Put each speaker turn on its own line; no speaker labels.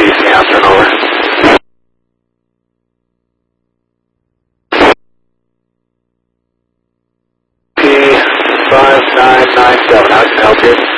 Catherine, over. P5997, how can I help you?